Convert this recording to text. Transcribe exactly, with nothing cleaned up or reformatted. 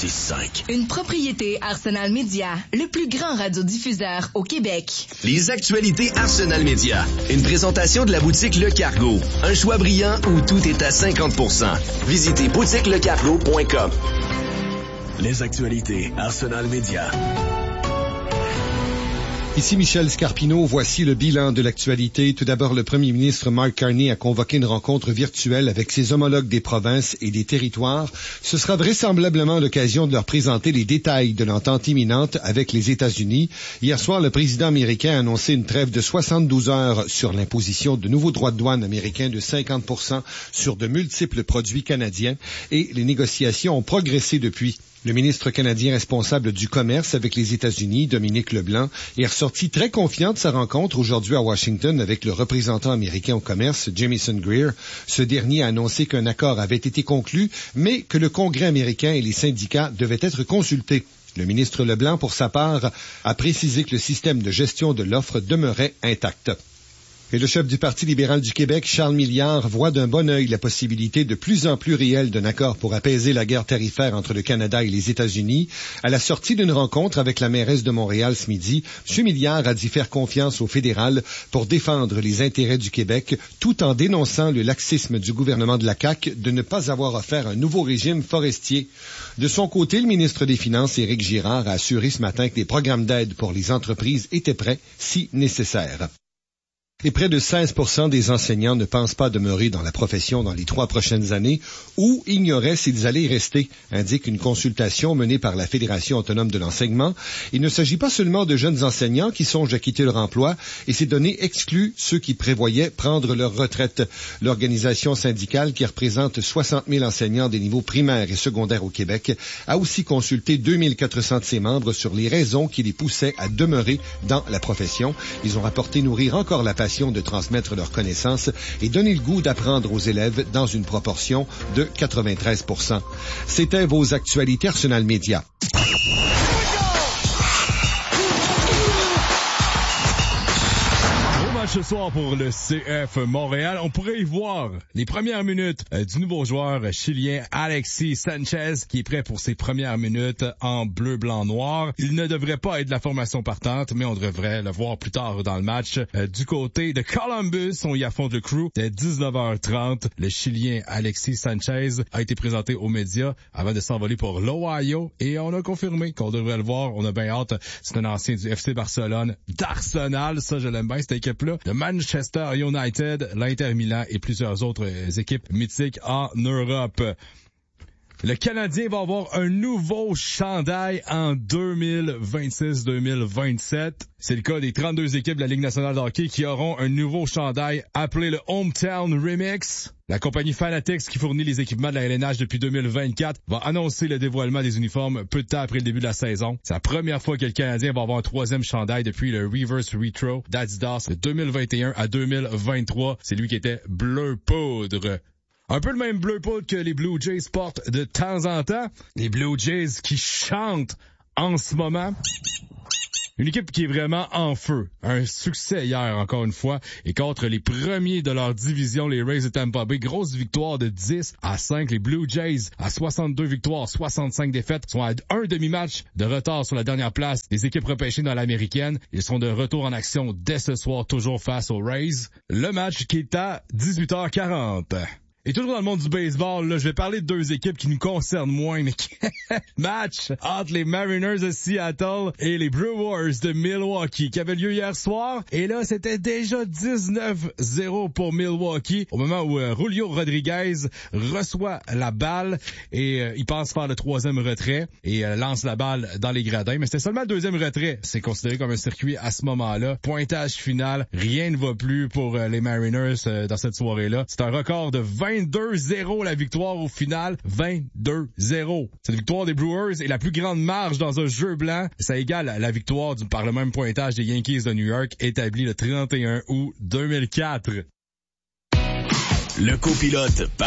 six cinq. Une propriété Arsenal Media, le plus grand radiodiffuseur au Québec. Les actualités Arsenal Media. Une présentation de la boutique Le Cargo. Un choix brillant où tout est à cinquante pour cent. Visitez boutique le cargo point com. Les actualités Arsenal Media. Ici Michel Scarpino, voici le bilan de l'actualité. Tout d'abord, le premier ministre Mark Carney a convoqué une rencontre virtuelle avec ses homologues des provinces et des territoires. Ce sera vraisemblablement l'occasion de leur présenter les détails de l'entente imminente avec les États-Unis. Hier soir, le président américain a annoncé une trêve de soixante-douze heures sur l'imposition de nouveaux droits de douane américains de cinquante pour cent sur de multiples produits canadiens et les négociations ont progressé depuis. Le ministre canadien responsable du commerce avec les États-Unis, Dominique Leblanc, est ressorti très confiant de sa rencontre aujourd'hui à Washington avec le représentant américain au commerce, Jamieson Greer. Ce dernier a annoncé qu'un accord avait été conclu, mais que le Congrès américain et les syndicats devaient être consultés. Le ministre Leblanc, pour sa part, a précisé que le système de gestion de l'offre demeurait intact. Et le chef du Parti libéral du Québec, Charles Milliard, voit d'un bon œil la possibilité de plus en plus réelle d'un accord pour apaiser la guerre tarifaire entre le Canada et les États-Unis. À la sortie d'une rencontre avec la mairesse de Montréal ce midi, M. Milliard a dit faire confiance au fédéral pour défendre les intérêts du Québec, tout en dénonçant le laxisme du gouvernement de la C A Q de ne pas avoir offert un nouveau régime forestier. De son côté, le ministre des Finances, Éric Girard, a assuré ce matin que des programmes d'aide pour les entreprises étaient prêts si nécessaire. Et près de seize pour cent des enseignants ne pensent pas demeurer dans la profession dans les trois prochaines années ou ignoraient s'ils allaient y rester, indique une consultation menée par la Fédération autonome de l'enseignement. Il ne s'agit pas seulement de jeunes enseignants qui songent à quitter leur emploi et ces données excluent ceux qui prévoyaient prendre leur retraite. L'organisation syndicale, qui représente soixante mille enseignants des niveaux primaires et secondaires au Québec, a aussi consulté deux mille quatre cents de ses membres sur les raisons qui les poussaient à demeurer dans la profession. Ils ont rapporté nourrir encore la passion de transmettre leurs connaissances et donner le goût d'apprendre aux élèves dans une proportion de quatre-vingt-treize pour cent. C'était vos actualités Arsenal Media. Ce soir pour le C F Montréal, on pourrait y voir les premières minutes euh, du nouveau joueur chilien Alexis Sanchez qui est prêt pour ses premières minutes en bleu, blanc, noir. Il ne devrait pas être de la formation partante, mais on devrait le voir plus tard dans le match. Euh, du côté de Columbus, on y affronte le Crew dès dix-neuf heures trente. Le chilien Alexis Sanchez a été présenté aux médias avant de s'envoler pour l'Ohio et on a confirmé qu'on devrait le voir. On a bien hâte. C'est un ancien du F C Barcelone, d'Arsenal. Ça, je l'aime bien, cette équipe-là. De Manchester United, l'Inter Milan et plusieurs autres équipes mythiques en Europe. Le Canadien va avoir un nouveau chandail en deux mille vingt-six deux mille vingt-sept. C'est le cas des trente-deux équipes de la Ligue nationale de hockey qui auront un nouveau chandail appelé le Hometown Remix. La compagnie Fanatics, qui fournit les équipements de la L N H depuis deux mille vingt-quatre, va annoncer le dévoilement des uniformes peu de temps après le début de la saison. C'est la première fois que le Canadien va avoir un troisième chandail depuis le Reverse Retro d'Adidas de deux mille vingt et un à deux mille vingt-trois. C'est lui qui était bleu poudre. Un peu le même bleu poudre que les Blue Jays portent de temps en temps. Les Blue Jays qui chantent en ce moment. Une équipe qui est vraiment en feu. Un succès hier, encore une fois, et contre les premiers de leur division, les Rays de Tampa Bay. Grosse victoire de dix à cinq. Les Blue Jays, à soixante-deux victoires, soixante-cinq défaites, sont à un demi-match de retard sur la dernière place. Les équipes repêchées dans l'américaine, ils sont de retour en action dès ce soir, toujours face aux Rays. Le match qui est à dix-huit heures quarante. Et toujours dans le monde du baseball, là, je vais parler de deux équipes qui nous concernent moins, mais qui... match entre les Mariners de Seattle et les Brewers de Milwaukee qui avait lieu hier soir. Et là, c'était déjà dix-neuf zéro pour Milwaukee au moment où euh, Julio Rodriguez reçoit la balle et euh, il pense faire le troisième retrait et euh, lance la balle dans les gradins. Mais c'était seulement le deuxième retrait. C'est considéré comme un circuit à ce moment-là. Pointage final. Rien ne va plus pour euh, les Mariners euh, dans cette soirée-là. C'est un record de vingt-deux zéro la victoire au final. vingt-deux zéro. Cette victoire des Brewers est la plus grande marge dans un jeu blanc. Ça égale la victoire du, par le même pointage des Yankees de New York établie le trente et un août deux mille quatre. Le copilote